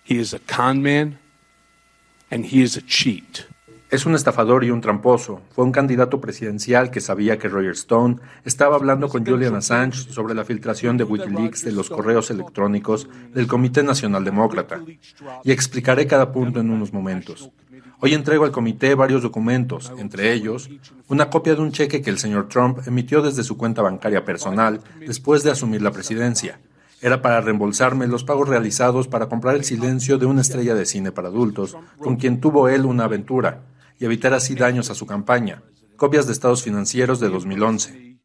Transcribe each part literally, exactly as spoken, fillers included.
He is a con man and he is a cheat. Es un estafador y un tramposo. Fue un candidato presidencial que sabía que Roger Stone estaba hablando con Julian Assange sobre la filtración de Wikileaks de los correos electrónicos del Comité Nacional Demócrata. Y explicaré cada punto en unos momentos. Hoy entrego al comité varios documentos, entre ellos, una copia de un cheque que el señor Trump emitió desde su cuenta bancaria personal después de asumir la presidencia. Era para reembolsarme los pagos realizados para comprar el silencio de una estrella de cine para adultos, con quien tuvo él una aventura, y evitar así daños a su campaña. Copias de estados financieros de dos mil once.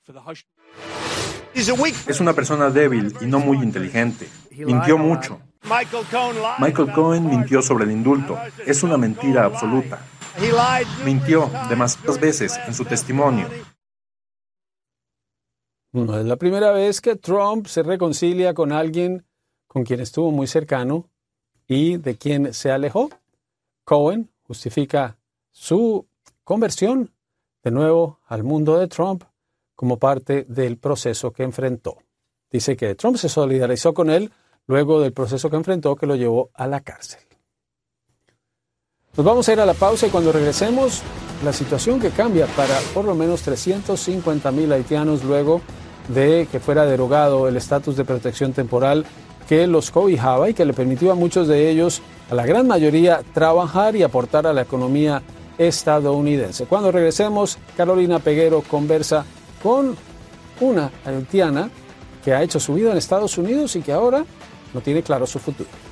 Es una persona débil y no muy inteligente. Mintió mucho. Michael Cohen mintió sobre el indulto. Es una mentira absoluta. Mintió demasiadas veces en su testimonio. No es la primera vez que Trump se reconcilia con alguien con quien estuvo muy cercano y de quien se alejó. Cohen justifica su conversión de nuevo al mundo de Trump como parte del proceso que enfrentó. Dice que Trump se solidarizó con él luego del proceso que enfrentó que lo llevó a la cárcel. Nos vamos a ir a la pausa y cuando regresemos, la situación que cambia para por lo menos trescientos cincuenta mil haitianos luego de que fuera derogado el estatus de protección temporal que los cobijaba y que le permitió a muchos de ellos, a la gran mayoría, trabajar y aportar a la economía estadounidense. Cuando regresemos, Carolina Peguero conversa con una haitiana que ha hecho su vida en Estados Unidos y que ahora no tiene claro su futuro.